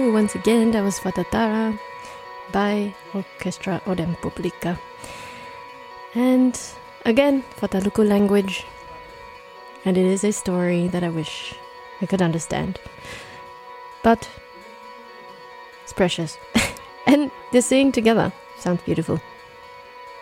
you once again. That was Fatatara by Orchestra Odem Publica. And again, Fataluku language. And it is a story that I wish I could understand. But it's precious. And they sing together. Sounds beautiful.